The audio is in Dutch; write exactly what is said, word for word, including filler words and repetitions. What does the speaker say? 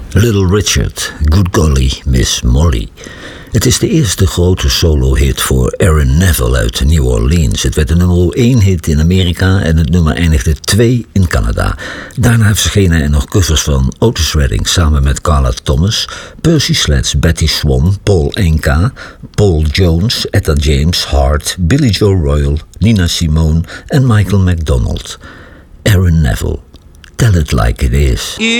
Little Richard, Good Golly, Miss Molly. Het is de eerste grote solo-hit voor Aaron Neville uit New Orleans. Het werd de nummer één hit in Amerika en het nummer eindigde twee in Canada. Daarna verschenen er nog covers van Otis Redding samen met Carla Thomas, Percy Sledge, Betty Swan, Paul Anka, Paul Jones, Etta James, Hart, Billy Joe Royal, Nina Simone en Michael McDonald. Aaron Neville, Tell It Like It Is.